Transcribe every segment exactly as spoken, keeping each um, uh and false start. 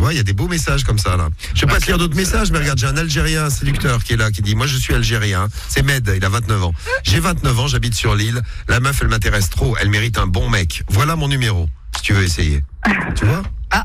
vois, il y a des beaux messages comme ça, là. Je vais pas te lire d'autres messages, mais regarde, j'ai un Algérien, un séducteur qui est là, qui dit, moi je suis algérien. C'est Med, il a vingt-neuf ans. J'ai vingt-neuf ans, j'habite sur l'île. La meuf, elle m'intéresse trop, elle mérite un bon mec. Voilà mon numéro, si tu veux essayer. Tu vois? Ah.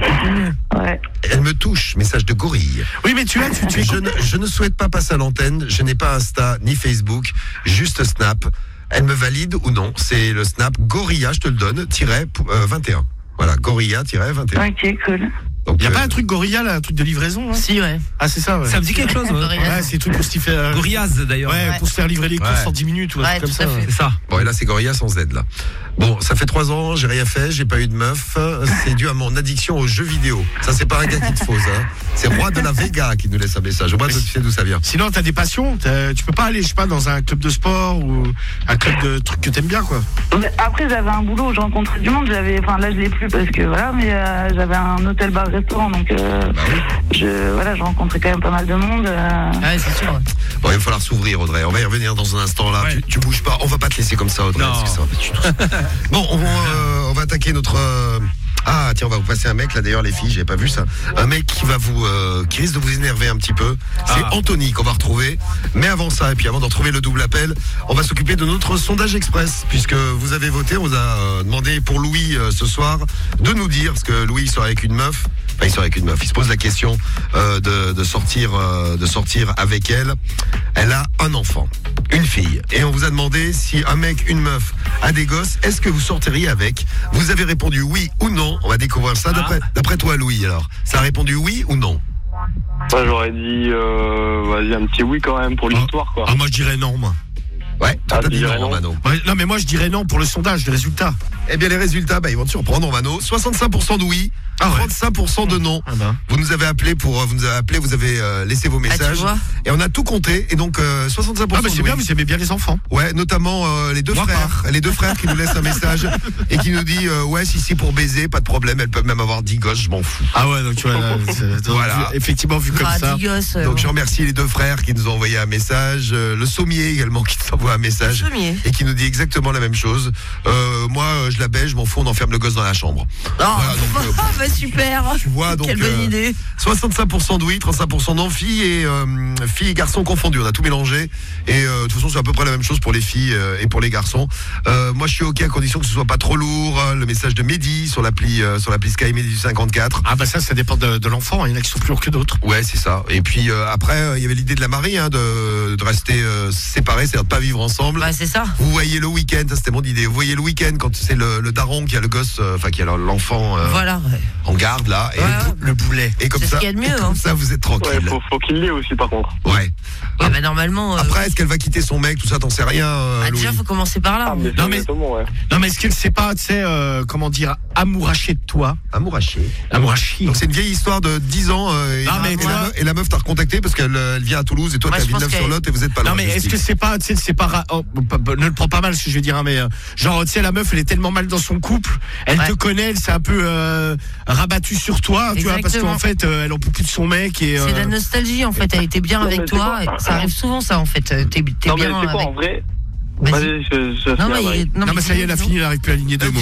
Ouais. Elle me touche, message de gorille. Oui, mais tu as, tu, tu es... Je ne, je ne souhaite pas passer à l'antenne, je n'ai pas Insta ni Facebook, juste Snap. Elle me valide ou non? C'est le Snap Gorilla, je te le donne, tiret euh, vingt et un. Voilà, Gorilla, tiret vingt et un. Ok, cool. Donc, Il n'y a euh, pas un truc gorilla là, un truc de livraison hein? Si, ouais. Ah, c'est ça, ouais. Ça me dit quelque chose, ouais. Ouais, c'est tout pour se faire. euh, Gorillaz d'ailleurs. Ouais, Ouais. pour se faire livrer les courses Ouais. en dix minutes ou un Ouais, truc tout comme à ça. fait. ouais. C'est ça. Bon, et là, c'est Gorilla sans Z, là. Bon, ça fait trois ans, j'ai rien fait, j'ai pas eu de meuf. C'est dû à mon addiction aux jeux vidéo. Ça, c'est pas un gars qui te fausse, hein. C'est Roi de la Vega qui nous laisse un message. Au moins, tu sais d'où ça vient. Sinon, t'as des passions, t'as- tu peux pas aller, je sais pas, dans un club de sport ou un club de trucs que t'aimes bien, quoi. Mais après, j'avais un boulot où je rencontrais du monde. J'avais, enfin là, je l'ai plus parce que voilà, mais euh, j'avais un hôtel bar restaurant, donc euh, Bah oui. je, voilà, je rencontrais quand même pas mal de monde. euh. Ouais, c'est sûr. Bon, il va falloir s'ouvrir, Audrey. On va y revenir dans un instant, là. Ouais. Tu, tu bouges pas. On va pas te laisser comme ça, Audrey. Non. Parce que ça va pas du tout. Bon, on va, euh, on va attaquer notre. euh, Ah, tiens, on va vous passer un mec, là, d'ailleurs, les filles, j'avais pas vu ça. Un mec qui va vous, euh, qui risque de vous énerver un petit peu. C'est Ah. Anthony qu'on va retrouver. Mais avant ça, et puis avant de retrouver le double appel, on va s'occuper de notre sondage express. Puisque vous avez voté, on vous a euh, demandé pour Louis, euh, ce soir, de nous dire, parce que Louis, il sort avec une meuf. Enfin, il sort avec une meuf. Il se pose la question euh, de, de sortir, euh, de sortir avec elle. Elle a un enfant, une fille. Et on vous a demandé si un mec, une meuf a des gosses, est-ce que vous sorteriez avec? Vous avez répondu oui ou non. On va découvrir ça. D'après, d'après toi, Louis, alors, ça a répondu oui ou non? Moi, j'aurais dit, euh, vas-y, un petit oui quand même pour l'histoire, quoi. Ah, moi, je dirais non, moi. Ouais, toi, Ah, t'as tu dit dirais non, non. Mano. Ouais, non, mais moi, je dirais non pour le sondage, les résultats. Eh bien, les résultats, bah, ils vont te surprendre, Mano. soixante-cinq pour cent de oui, Ah ouais. trente-cinq pour cent de non. Ah bah. Vous nous avez appelé pour, vous nous avez appelé, vous avez euh, laissé vos Ah, tu messages. vois. Et on a tout compté. Et donc, euh, soixante-cinq pour Ah, cent mais c'est de bien, oui. vous aimez bien les enfants. Ouais, notamment euh, les deux Moi frères, les deux frères qui nous laissent un message et qui nous dit euh, ouais, si c'est pour baiser, pas de problème, elles peuvent même avoir dix gosses, je m'en fous. Ah ouais, donc tu vois, là, c'est- donc, Voilà. vu- effectivement, vu comme Ah, ça. dix gosses, euh, Donc je remercie les deux frères qui nous ont envoyé un message, euh, le sommier également qui nous envoie un message Sommier. et qui nous dit exactement la même chose. Euh, moi, euh, je la baise, je m'en fous, on enferme le gosse dans la chambre. Oh, Voilà, donc, euh, bah super. tu vois, donc Quelle bonne euh, idée. soixante-cinq pour cent de oui, trente-cinq pour cent non, filles et euh, filles et garçons confondus. On a tout mélangé et euh, de toute façon c'est à peu près la même chose pour les filles euh, et pour les garçons. Euh, moi je suis ok à condition que ce soit pas trop lourd. Le message de Mehdi sur l'appli euh, sur l'appli Sky Mehdi du cinquante-quatre. Ah bah ça, ça dépend de, de l'enfant. Il y en a qui sont plus lourds que d'autres. Ouais, c'est ça. Et puis euh, après, euh, il y avait l'idée de la Marie hein, de, de rester euh, séparés, c'est-à-dire de pas vivre ensemble. Bah c'est ça. Vous voyez le week-end, ça c'était mon idée. Vous voyez le week-end quand c'est le, le daron qui a le gosse, euh, enfin qui a l'enfant euh, Voilà. Ouais. en garde là, et, Ouais, le, ouais. le boulet. Et comme C'est ce ça, qu'il y a de mieux, et comme hein. ça vous êtes Ouais, tranquille. faut, faut qu'il l'ait aussi, par contre. Ouais. Ouais, bah normalement. euh, Après, est-ce qu'elle va quitter son mec, tout ça, t'en sais rien, euh, bah, Louis. déjà, faut commencer par là. Ah, mais Non, mais- exactement, ouais. Non, mais est-ce qu'elle sait pas, tu sais, euh, comment dire, amouracher de toi? Amouraché. Amouracher. Donc c'est une vieille histoire de dix ans euh, et, Non, mais et, tu la, vois- meuf- et la meuf t'a recontacté parce qu'elle euh, elle vient à Toulouse et toi Moi, t'es à je pense Villeneuve-sur-Lot qu'elle- et vous êtes pas loin. Non, mais je est-ce sais. que c'est pas, tu sais, c'est pas, ra- oh, pas- pas- ne le prends pas mal ce que je veux dire, hein, mais euh, genre, tu sais, la meuf, elle est tellement mal dans son couple, elle Ouais. te connaît, elle s'est un peu euh, rabattue sur toi, tu vois, parce Exactement. qu'en fait, euh, elle en peut plus de son mec et. C'est de la euh, nostalgie en fait. Elle était bien Non, avec mais c'est toi. quoi Ça arrive souvent ça en fait. T'es t'es Non, mais bien c'est quoi, avec. en vrai? Vas-y. Vas-y, je, je, Non mais, je- non, Non, mais ça y est, elle a dis-nous. fini, elle arrive plus à aligner deux mots.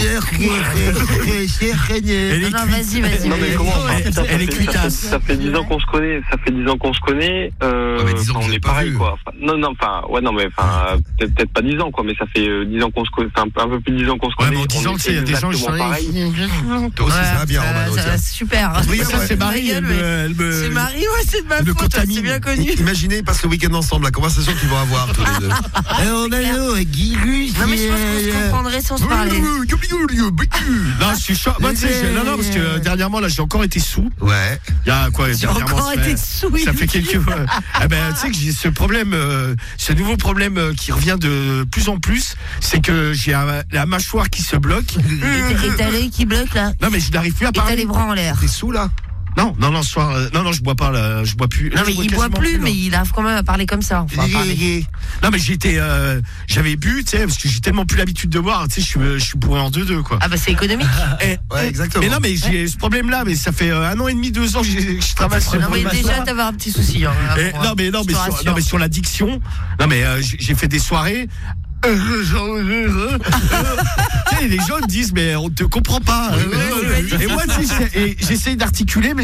Elle est Non, non, cuite. vas-y, vas-y. Non, mais vas-y. comment Elle- ça, ça elle est fait- cuitasse. ça fait- Ça fait dix ans qu'on se connaît, ça fait dix ans qu'on se connaît, euh, Ouais, mais dix ans enfin, que on vous est êtes pas pareil, vus. quoi. Enfin, non, non, enfin, ouais, non, mais, enfin, peut-être, peut-être pas dix ans, quoi, mais ça fait euh, dix ans qu'on se connaît, enfin, un peu plus de dix ans qu'on se Ouais, connaît. mais en dix on ans, est tu sais, il y a des gens qui exactement sont pareil. Toi aussi, Ouais, ça va bien, ça- Romano, ça tiens. va super. Oui, Ça, ouais. c'est Marie, elle me. elle me- C'est Marie, ouais, c'est de ma elle me faute. contamine. C'est bien connu. Imaginez, ils passent le week-end ensemble, la conversation qu'ils vont avoir tous les deux. Non, mais je pense qu'on se comprendrait sans se parler. Non, je suis chaud. Moi, tu sais, j'ai- non, non, parce que euh, dernièrement, là, j'ai encore été sous. Ouais. Il y a quoi, J'ai dernièrement, encore ça fait- été sous. Ça fait quelques mois. Ah ben, tu sais que j'ai ce problème, euh, ce nouveau problème euh, qui revient de plus en plus, c'est que j'ai un- la mâchoire qui se bloque. Et t'as l'œil qui bloque là. Non, mais je n'arrive plus à Et t'as parler. les bras en l'air. T'es sous là? Non, non, non, ce soir, euh, non, non, je bois pas là, je bois plus. Non Je mais il boit quasiment plus, là. mais il arrive quand même à parler comme ça. Enfin, à parler. Non, mais j'étais, euh, j'avais bu, tu sais, parce que j'ai tellement plus l'habitude de boire, tu sais, je suis, je suis bourré en deux deux quoi. Ah bah c'est économique. Et- Ouais, exactement. Mais non, mais j'ai ce problème-là, mais ça fait euh, un an et demi, deux ans que j'ai- que je travaille sur Non mais ma déjà mâchoire. t'avais un petit souci. Hein, Et- avant, non mais non je mais te sur, rassure. non mais sur l'addiction, non mais euh, j'ai j'ai fait des soirées. Tu sais, les gens me disent mais on te comprend pas. ouais, ouais, Et moi tu sais, et j'essaye d'articuler mais